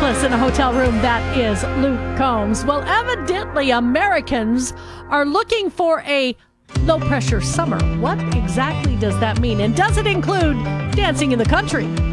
Breathless in a hotel room. That is Luke Combs. Well, evidently Americans are looking for a low-pressure summer. What exactly does that mean? And does it include dancing in the country?